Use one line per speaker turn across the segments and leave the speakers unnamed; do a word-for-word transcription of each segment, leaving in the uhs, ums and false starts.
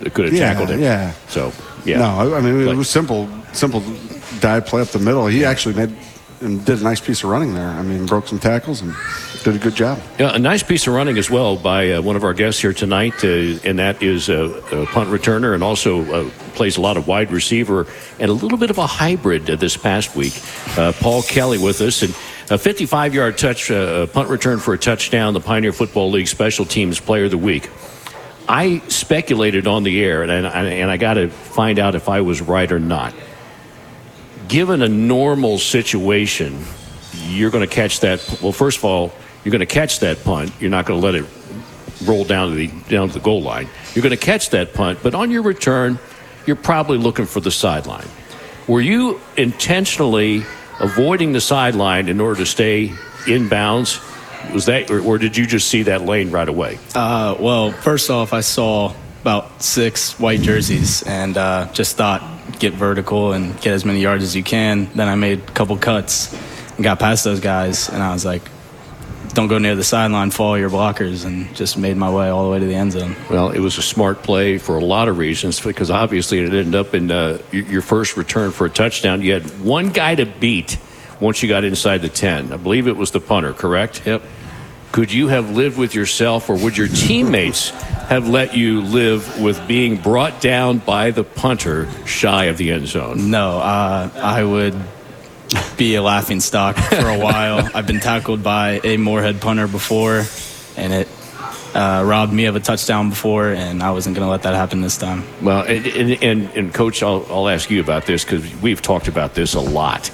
could have
yeah,
tackled him.
Yeah.
So, yeah.
No, I mean, it
Like,
was simple, simple dive play up the middle. He actually made and did a nice piece of running there. I mean, broke some tackles and did a good job.
Yeah, a nice piece of running as well by uh, one of our guests here tonight, uh, and that is a, a punt returner and also uh, plays a lot of wide receiver and a little bit of a hybrid uh, this past week. Uh, Paul Kelly with us, and a fifty-five-yard touch uh, punt return for a touchdown, the Pioneer Football League Special Teams Player of the Week. I speculated on the air, and I, and I got to find out if I was right or not. Given a normal situation, you're going to catch that. Well, first of all, you're going to catch that punt. You're not going to let it roll down to the down to the goal line. You're going to catch that punt, but on your return, you're probably looking for the sideline. Were you intentionally avoiding the sideline in order to stay inbounds? Was that, or, or did you just see that lane right away?
Uh, well, first off, I saw about six white jerseys and uh, just thought get vertical and get as many yards as you can. Then I made a couple cuts and got past those guys, and I was like, don't go near the sideline, follow your blockers, and just made my way all the way to the end zone.
Well, it was a smart play for a lot of reasons, because obviously it ended up in uh, your first return for a touchdown. You had one guy to beat once you got inside the ten. I believe it was the punter, correct?
Yep.
Could you have lived with yourself, or would your teammates have let you live with being brought down by the punter shy of the end zone?
No, uh, I would be a laughing stock for a while. I've been tackled by a Moorhead punter before, and it uh, robbed me of a touchdown before, and I wasn't going to let that happen this time.
Well, and, and, and, and Coach, I'll, I'll ask you about this, because we've talked about this a lot.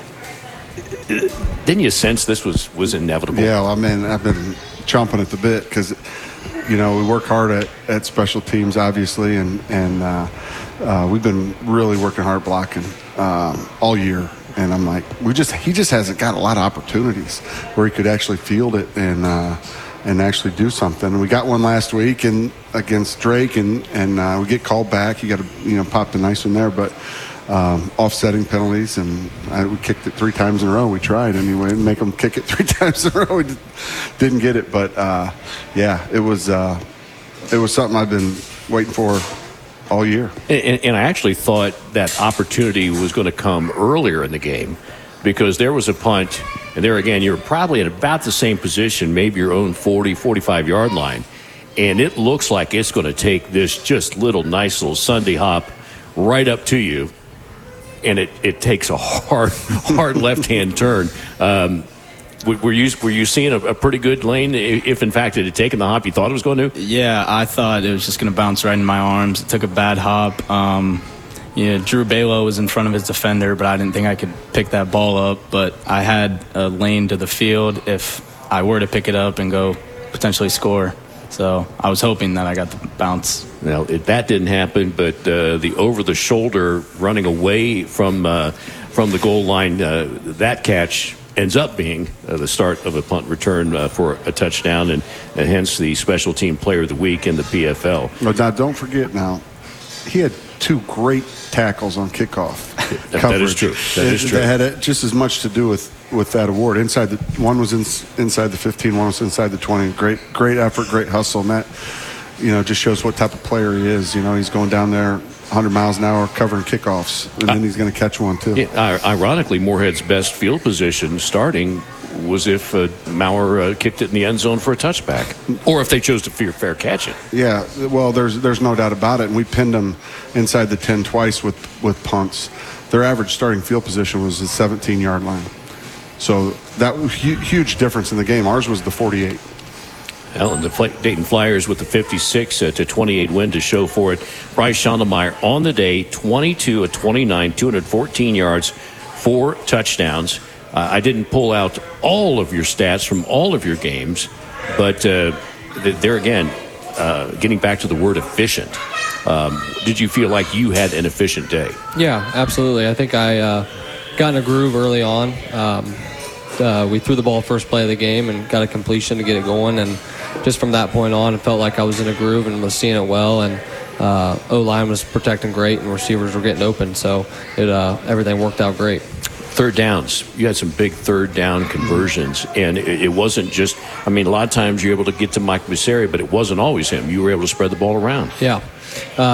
Didn't you sense this was, was inevitable?
Yeah, well, I mean, I've been chomping at the bit because, you know, we work hard at, at special teams, obviously, and, and uh, uh, we've been really working hard blocking um, all year. And I'm like, we just he just hasn't got a lot of opportunities where he could actually field it and uh, and actually do something. We got one last week and against Drake, and and uh, we get called back. He got a you know popped a nice one there, but um, offsetting penalties, and I, we kicked it three times in a row. We tried anyway to make them kick it three times in a row. We didn't get it, but uh, yeah, it was uh, it was something I've been waiting for all year.
And, and I actually thought that opportunity was going to come earlier in the game, because there was a punt, and there again, you're probably at about the same position, maybe your own forty, forty-five-yard line, and it looks like it's going to take this just little nice little Sunday hop right up to you, and it, it takes a hard, hard left-hand turn. Um, Were you were you seeing a, a pretty good lane, if in fact it had taken the hop you thought it was going to?
Yeah, I thought it was just going to bounce right in my arms. It took a bad hop. Um, you know, Drew Balo was in front of his defender, but I didn't think I could pick that ball up. But I had a lane to the field if I were to pick it up and go potentially score. So I was hoping that I got the bounce.
Well, it, that didn't happen, but uh, the over-the-shoulder running away from uh, from the goal line, uh, that catch ends up being uh, the start of a punt return uh, for a touchdown, and, and hence the special team player of the week in the P F L.
But now, don't forget now, he had two great tackles on kickoff.
that, that is true. That
it,
is true.
They had just as much to do with, with that award. Inside the one was in, inside the fifteen, one was inside the twenty. Great, great effort, great hustle, and that you know just shows what type of player he is. You know, he's going down there one hundred miles an hour covering kickoffs, and then he's going to catch one too.
Yeah, ironically, Moorhead's best field position starting was if uh, Maurer uh, kicked it in the end zone for a touchback, or if they chose to fair, fair catch it.
Yeah, well, there's there's no doubt about it, and we pinned them inside the ten twice with, with punts. Their average starting field position was the seventeen-yard line, so that was hu- huge difference in the game. Ours was the forty-eight.
Well, and the Dayton Flyers with the fifty-six to twenty-eight win to show for it. Bryce Schondelmeyer on the day, twenty-two of twenty-nine, two hundred fourteen yards, four touchdowns. Uh, I didn't pull out all of your stats from all of your games, but uh, there again, uh, getting back to the word efficient, um, did you feel like you had an efficient day?
Yeah, absolutely. I think I uh, got in a groove early on. Um, uh, we threw the ball first play of the game and got a completion to get it going, and just from that point on, it felt like I was in a groove and was seeing it well, and uh, O-line was protecting great, and receivers were getting open, so it uh, everything worked out great.
Third downs. You had some big third down conversions, and it, it wasn't just, I mean, a lot of times you're able to get to Mike Messeri, but it wasn't always him. You were able to spread the ball around.
Yeah. Uh,